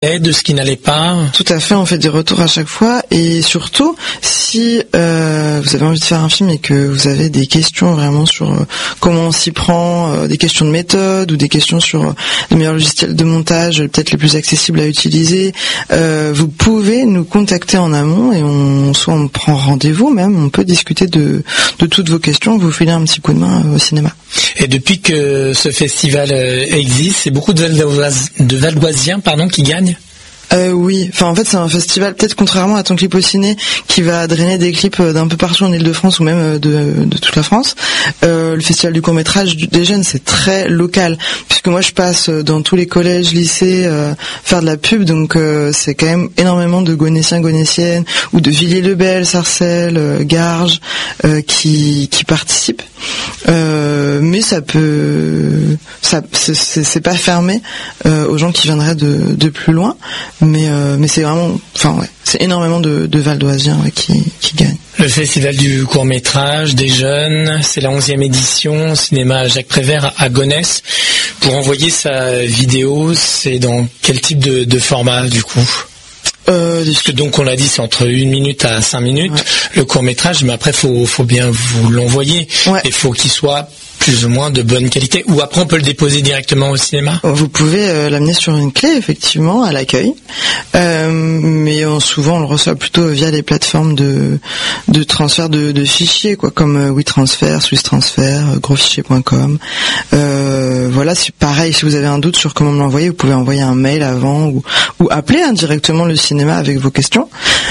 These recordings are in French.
de ce qui n'allait pas. Tout à fait, on fait des retours à chaque fois, et surtout si vous avez envie de faire un film et que vous avez des questions vraiment sur comment on s'y prend, des questions de méthode ou des questions sur les meilleurs logiciels de montage, peut-être les plus accessibles à utiliser, vous pouvez nous contacter en amont et soit on prend rendez-vous même, on peut discuter de toutes vos questions, vous filer un petit coup de main au cinéma. Et depuis que ce festival existe, c'est beaucoup de Valdoisiens qui gagnent. Oui, enfin en fait c'est un festival, peut-être contrairement à Ton Clip au ciné, qui va drainer des clips d'un peu partout en Ile-de-France ou même de toute la France. Le festival du court-métrage des jeunes, c'est très local, puisque moi je passe dans tous les collèges, lycées, faire de la pub, donc c'est quand même énormément de Gonétiens, Gonétiennes, ou de Villiers-le-Bel, Sarcelles, Garges, qui participent. Mais c'est pas fermé aux gens qui viendraient de plus loin. Mais c'est vraiment, c'est énormément de Valdoisiens qui gagnent. Le festival du court-métrage des jeunes, c'est la 11e édition, cinéma Jacques Prévert à Gonesse. Pour envoyer sa vidéo, c'est dans quel type de format du coup ? Parce que donc on l'a dit, c'est entre 1 minute à 5 minutes, ouais. Le court-métrage, mais après faut bien vous l'envoyer. Ouais. Il faut qu'il soit plus ou moins de bonne qualité, ou après on peut le déposer directement au cinéma. Vous pouvez l'amener sur une clé, effectivement, à l'accueil, mais souvent on le reçoit plutôt via les plateformes de transfert de fichiers, comme WeTransfer, SwissTransfer, grosfichier.com. Voilà, c'est pareil, si vous avez un doute sur comment me l'envoyer, vous pouvez envoyer un mail avant ou appeler directement le cinéma avec vos questions.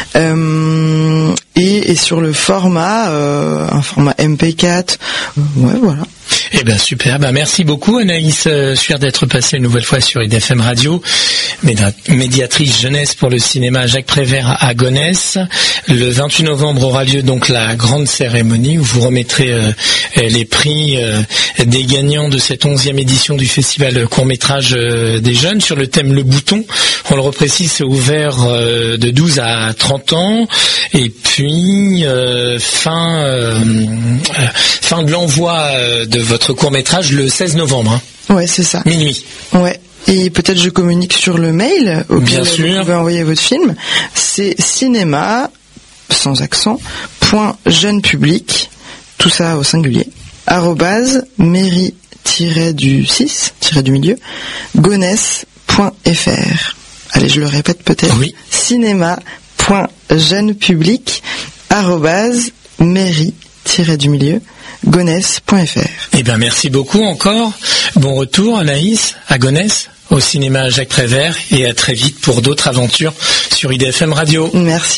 Et sur le format, un format MP4, ouais, voilà. Eh ben super, merci beaucoup Anaïs Suire d'être passée une nouvelle fois sur IDFM Radio, médiatrice jeunesse pour le cinéma Jacques Prévert à Gonesse. Le 28 novembre aura lieu donc la grande cérémonie où vous remettrez les prix des gagnants de cette 11e édition du festival court-métrage des jeunes sur le thème Le Bouton. On le reprécise, c'est ouvert de 12 à 30 ans et puis fin de l'envoi de votre court-métrage le 16 novembre. Ouais, c'est ça. Minuit. Ouais. Et peut-être je communique sur le mail auquel Bien sûr. Vous pouvez envoyer votre film. C'est cinéma, sans accent, .jeunepublic, tout ça au singulier, @mairie-du-6, gonesse.fr. Allez, je le répète peut-être. Oui. cinéma.jeunepublic, @mairie-gonesse.fr. Eh bien, merci beaucoup encore. Bon retour, Anaïs, à Gonesse, au cinéma Jacques Prévert, et à très vite pour d'autres aventures sur IDFM Radio. Merci.